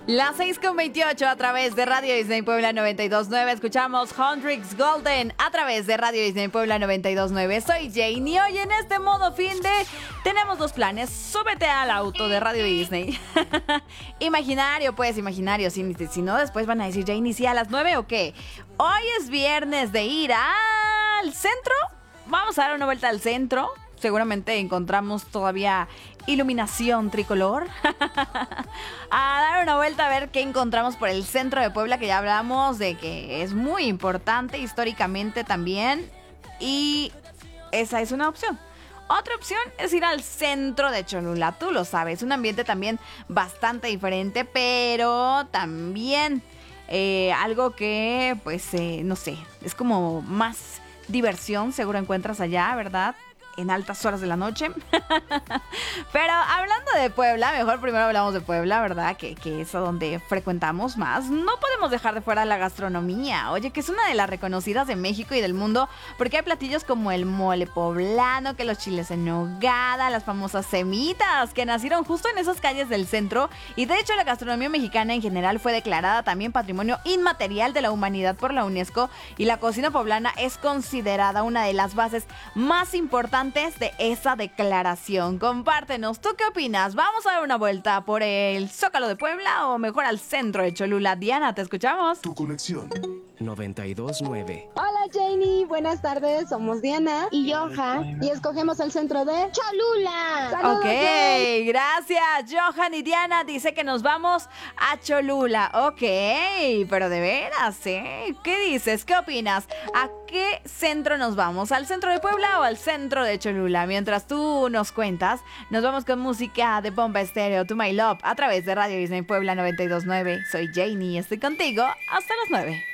Las 6:28 a través de Radio Disney Puebla 92.9. Escuchamos Hendrix Golden a través de Radio Disney Puebla 92.9. Soy Jane y hoy en este modo fin de tenemos dos planes. Súbete al auto de Radio Disney. Imaginario, pues, imaginario. Si no, después van a decir, Jane, ¿y si a las 9 o qué? Hoy es viernes de ir al centro. Vamos a dar una vuelta al centro. Seguramente encontramos todavía iluminación tricolor. A dar una vuelta a ver qué encontramos por el centro de Puebla, que ya hablamos de que es muy importante históricamente también. Y esa es una opción. Otra opción es ir al centro de Cholula. Tú lo sabes, un ambiente también bastante diferente, pero también algo que, pues, no sé, es como más diversión. Seguro encuentras allá, ¿verdad? En altas horas de la noche. Pero hablando de Puebla, mejor primero hablamos de Puebla, ¿verdad? Que es a donde frecuentamos más. No podemos dejar de fuera la gastronomía. Oye, que es una de las reconocidas de México y del mundo, porque hay platillos como el mole poblano, que los chiles en nogada, las famosas semitas, que nacieron justo en esas calles del centro. Y de hecho la gastronomía mexicana en general fue declarada también Patrimonio Inmaterial de la Humanidad por la UNESCO, y la cocina poblana es considerada una de las bases más importantes de esa declaración. Compártenos, ¿tú qué opinas? ¿Vamos a dar una vuelta por el Zócalo de Puebla o mejor al centro de Cholula? Diana, te escuchamos. Tu conexión 92.9. Hola Janie, buenas tardes, somos Diana y Johan y escogemos el centro de Cholula. ¡Saludos, Ok, Jane! gracias. Johan y Diana dice que nos vamos a Cholula. Ok, pero de veras, ¿eh? ¿Qué dices? ¿Qué opinas? ¿A qué centro nos vamos? ¿Al centro de Puebla o al centro de Cholula? Mientras tú nos cuentas, nos vamos con música de Bomba Estéreo, To My Love, a través de Radio Disney Puebla 92.9. Soy Janie y estoy contigo hasta las 9.